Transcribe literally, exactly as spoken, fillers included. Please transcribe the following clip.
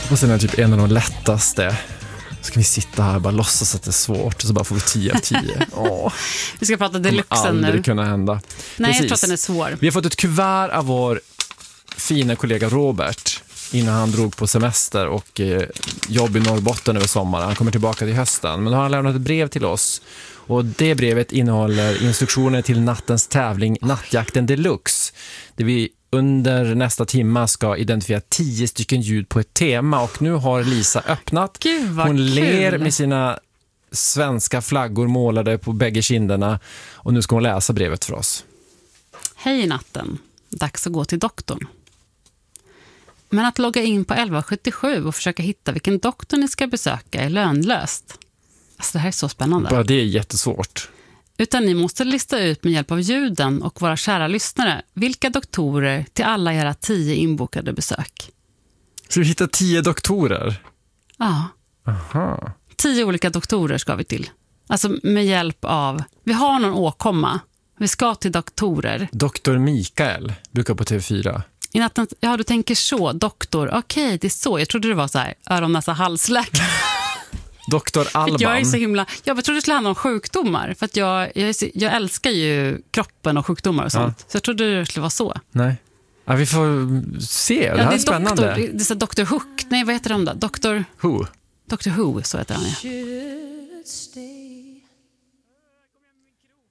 Och sen är det typ en av de lättaste. Så kan vi sitta här och bara låtsas att det är svårt. Så bara får vi tio av tio. Åh. Vi ska prata deluxen nu. Aldrig kunna hända. Nej, Precis. jag tror att den är svår. Vi har fått ett kuvert av vår fina kollega Robert innan han drog på semester och eh, jobb i Norrbotten över sommaren. Han kommer tillbaka till hösten. Men då har han lämnat ett brev till oss. Och det brevet innehåller instruktioner till nattens tävling Nattjakten Deluxe. Där vi under nästa timma ska identifiera tio stycken ljud på ett tema. Och nu har Lisa öppnat. Gud, vad Hon kul. ler med sina svenska flaggor målade på bägge kinderna. Och nu ska hon läsa brevet för oss. Hej natten. Dags att gå till doktorn. Men att logga in på elva sjuttiosju och försöka hitta vilken doktor ni ska besöka är lönlöst. Alltså det här är så spännande. Bara det är jättesvårt. Utan ni måste lista ut med hjälp av ljuden och våra kära lyssnare vilka doktorer till alla era tio inbokade besök. Så vi hittar tio doktorer? Ja. Aha. Tio olika doktorer ska vi till. Alltså med hjälp av, vi har någon åkomma. Vi ska till doktorer. Doktor Mikael brukar på T V fyra. I natten, ja, du tänker så, doktor. Okej, okay, det är så. Jag trodde det var så här, öron, näsa, halsläkare. Doktor Alban. Jag är så himla, jag trodde det skulle handla om sjukdomar. För att jag, jag, så, jag älskar ju kroppen och sjukdomar och sånt. Ja. Så jag trodde det skulle vara så. Nej. Ja, vi får se. Det ja, här är, det är spännande. Doktor, det är så doktor Hook. Nej, vad heter de då? Doktor Who. Doktor Who, så heter han, ja.